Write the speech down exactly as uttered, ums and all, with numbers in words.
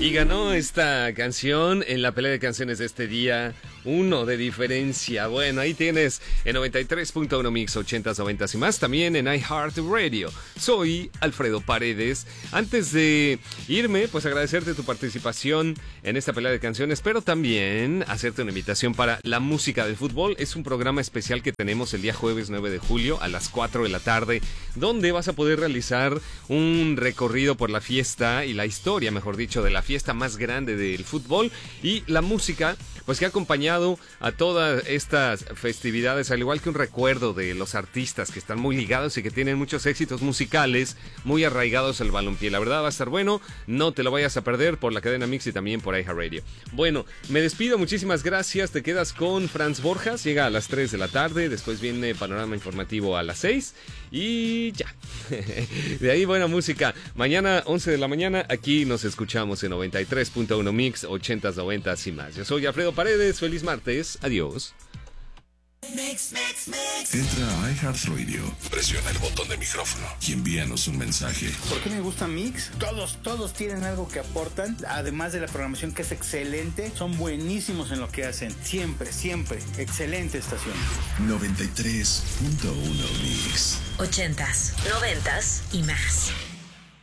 Y ganó esta canción en la pelea de canciones de este día. Uno de diferencia. Bueno, ahí tienes en noventa y tres punto uno Mix ochentas, noventas y más. También en iHeartRadio. Soy Alfredo Paredes. Antes de irme, pues agradecerte tu participación en esta pelea de canciones, pero también hacerte una invitación para La Música del Fútbol. Es un programa especial que tenemos el día jueves nueve de julio a las cuatro de la tarde, donde vas a poder realizar un recorrido por la fiesta y la historia, mejor dicho, de la fiesta más grande del fútbol y la música, pues que ha acompañado a todas estas festividades, al igual que un recuerdo de los artistas que están muy ligados y que tienen muchos éxitos musicales muy arraigados al balompié. La verdad va a estar bueno, no te lo vayas a perder por la cadena Mix y también por iHeartRadio. Bueno, me despido, muchísimas gracias, te quedas con Franz Borjas, llega a las tres de la tarde, después viene Panorama Informativo a las seis y ya. De ahí buena música. Mañana once de la mañana aquí nos escuchamos en noventa y tres punto uno Mix ochentas, noventas y más. Yo soy Alfredo Paredes, feliz martes, adiós. Mix, mix, mix. Entra a iHeartRadio, presiona el botón de micrófono y envíanos un mensaje. ¿Por qué me gusta Mix? Todos, todos tienen algo que aportan, además de la programación que es excelente, son buenísimos en lo que hacen, siempre, siempre, excelente estación. noventa y tres punto uno Mix ochentas, noventas y más.